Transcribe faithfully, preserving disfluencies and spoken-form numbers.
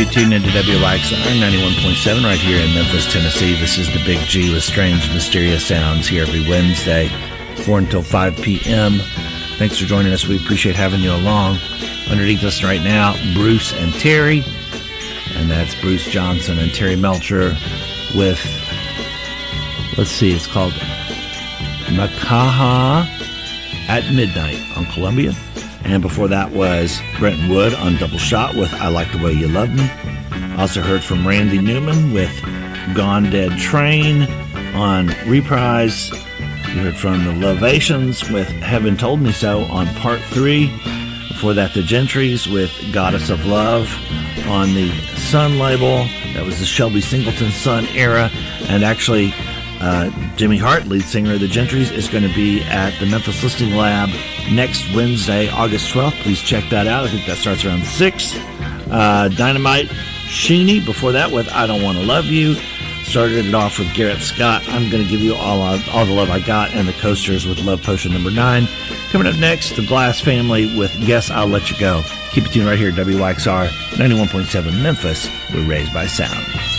you tuned into W Y X R ninety-one point seven right here in Memphis, Tennessee. This is the Big G with Strange Mysterious Sounds here every Wednesday, four until five p.m. Thanks for joining us. We appreciate having you along. Underneath us right now, Bruce and Terry, and that's Bruce Johnson and Terry Melcher with, let's see, it's called Makaha at Midnight on Columbia. And before that was Brenton Wood on Double Shot with I Like the Way You Love Me. Also heard from Randy Newman with Gone Dead Train on Reprise. You heard from the Lovations with Heaven Told Me So on Part three. Before that, the Gentrys with Goddess of Love on the Sun label. That was the Shelby Singleton Sun era. And actually, uh, Jimmy Hart, lead singer of the Gentrys, is going to be at the Memphis Listening Lab next Wednesday, August twelfth. Please check that out. I think that starts around six. Uh, Dynamite Sheeny, before that with I Don't Want to Love You. Started it off with Garrett Scott, I'm Going to Give You All All the Love I Got, and the Coasters with Love Potion number nine. Coming up next, the Glass Family with Guess I'll Let You Go. Keep it tuned right here at W Y X R ninety-one point seven Memphis. We're raised by sound.